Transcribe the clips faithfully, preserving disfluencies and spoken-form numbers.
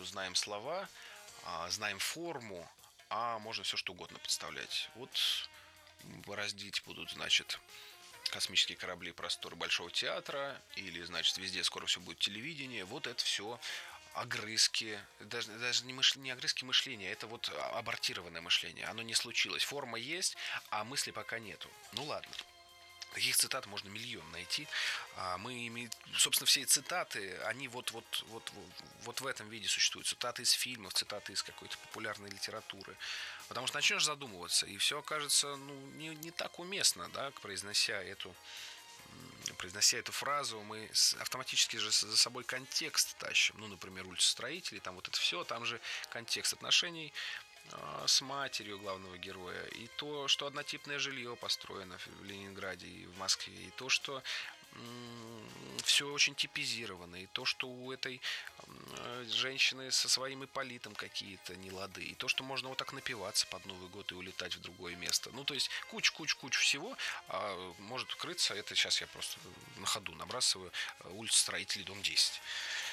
вот знаем слова, а, знаем форму, а можно все что угодно представлять. Вот бороздить будут, значит, космические корабли, просторы Большого театра, или, значит, везде скоро все будет телевидение. Вот это все огрызки, даже, даже не, мыш... не огрызки мышления, это вот абортированное мышление. Оно не случилось. Форма есть, а мысли пока нету. Ну ладно. Таких цитат можно миллион найти. А мы, собственно, все цитаты, они вот, вот, вот, вот в этом виде существуют. Цитаты из фильмов, цитаты из какой-то популярной литературы. Потому что начнешь задумываться, и все окажется ну, не, не так уместно, да, произнося эту, произнося эту фразу, мы автоматически же за собой контекст тащим. Ну, например, улица Строителей, там вот это все, там же контекст отношений с матерью главного героя, и то, что однотипное жилье построено в Ленинграде и в Москве, и то, что м- все очень типизировано, и то, что у этой м- женщины со своим Ипполитом какие-то нелады, и то, что можно вот так напиваться под Новый год и улетать в другое место. Ну, то есть куч-куч-куч всего а, может укрыться. Это сейчас я просто на ходу набрасываю. Улица Строителей, дом десять.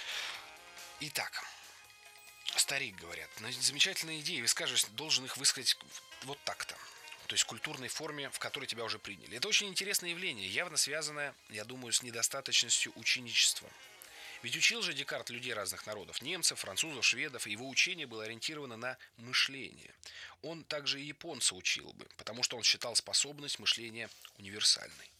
Итак, старик, говорят, но замечательная идея, вы скажете, должен их высказать вот так-то. То есть в культурной форме, в которой тебя уже приняли. Это очень интересное явление, явно связанное, я думаю, с недостаточностью ученичества. Ведь учил же Декарт людей разных народов, немцев, французов, шведов, и его учение было ориентировано на мышление. Он также и японца учил бы, потому что он считал способность мышления универсальной.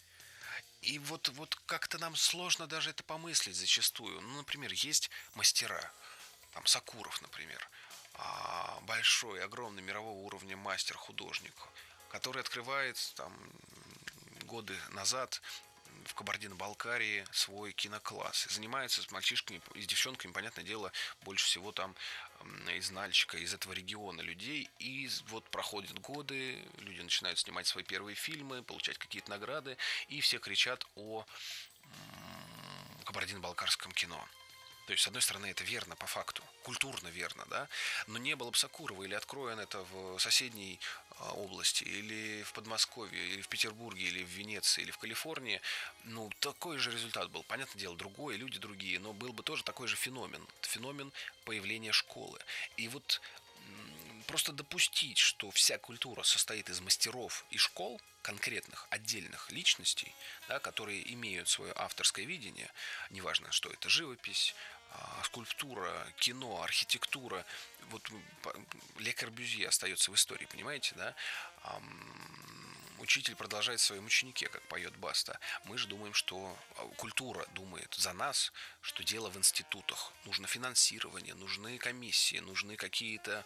И вот, вот как-то нам сложно даже это помыслить зачастую. Ну, например, есть мастера, там Сакуров, например, большой, огромный мирового уровня мастер-художник, который открывает там годы назад в Кабардино-Балкарии свой кинокласс. И занимается с мальчишками и с девчонками, понятное дело, больше всего там из Нальчика, из этого региона людей. И вот проходят годы, люди начинают снимать свои первые фильмы, получать какие-то награды, и все кричат о Кабардино-Балкарском кино. То есть, с одной стороны, это верно по факту, культурно верно, да, но не было бы Сакурова, или откроен это в соседней области, или в Подмосковье, или в Петербурге, или в Венеции, или в Калифорнии, ну, такой же результат был. Понятное дело, другой, люди другие, но был бы тоже такой же феномен, феномен появления школы. И вот просто допустить, что вся культура состоит из мастеров и школ, конкретных, отдельных личностей, да, которые имеют свое авторское видение, неважно, что это живопись, скульптура, кино, архитектура, вот Ле Корбюзье остается в истории, понимаете, да? Учитель продолжает в своем ученике, как поет Баста. Мы же думаем, что культура думает за нас, что дело в институтах. Нужно финансирование, нужны комиссии, нужны какие-то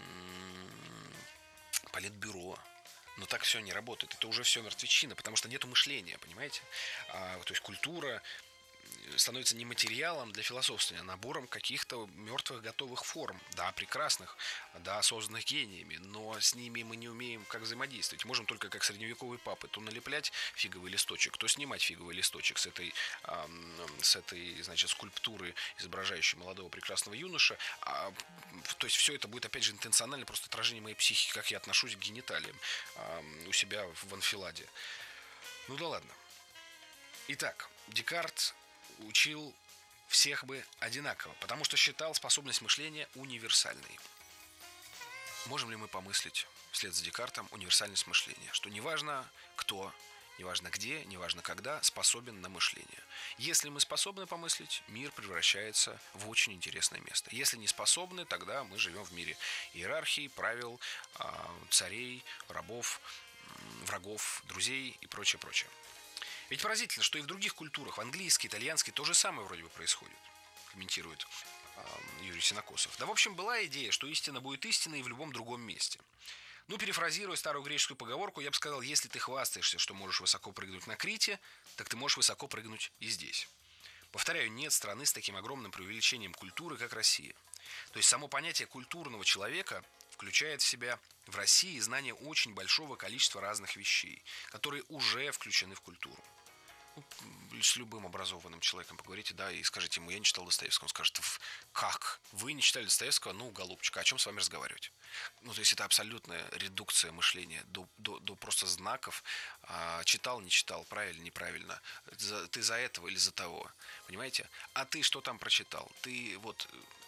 м- политбюро. Но так все не работает. Это уже все мертвечина, потому что нету мышления, понимаете? А, то есть культура становится не материалом для философствования, а набором каких-то мертвых готовых форм. Да, прекрасных, да, созданных гениями, но с ними мы не умеем как взаимодействовать. Можем только как средневековые папы то налеплять фиговый листочек, то снимать фиговый листочек с этой, э, с этой, значит, скульптуры, изображающей молодого прекрасного юноша. А, то есть все это будет, опять же, интенционально просто отражение моей психики, как я отношусь к гениталиям э, у себя в анфиладе. Ну да ладно. Итак, Декарт учил всех бы одинаково, потому что считал способность мышления универсальной. Можем ли мы помыслить вслед за Декартом универсальность мышления? Что неважно кто, неважно где, неважно когда, способен на мышление. Если мы способны помыслить, мир превращается в очень интересное место. Если не способны, тогда мы живем в мире иерархии, правил, царей, рабов, врагов, друзей и прочее, прочее. Ведь поразительно, что и в других культурах, в английской, итальянской, то же самое вроде бы происходит, комментирует э, Юрий Сенокосов. Да, в общем, была идея, что истина будет истиной в любом другом месте. Ну, перефразируя старую греческую поговорку, я бы сказал, если ты хвастаешься, что можешь высоко прыгнуть на Крите, так ты можешь высоко прыгнуть и здесь. Повторяю, нет страны с таким огромным преувеличением культуры, как Россия. То есть само понятие культурного человека включает в себя в России знание очень большого количества разных вещей, которые уже включены в культуру. Ну, с любым образованным человеком поговорите, да, и скажите ему, я не читал Достоевского. Он скажет, как? Вы не читали Достоевского? Ну, голубчик, о чем с вами разговаривать? Ну, то есть это абсолютная редукция мышления до, до, до просто знаков. А, читал, не читал, правильно, неправильно. За, ты за этого или за того? Понимаете? А ты что там прочитал? Ты вот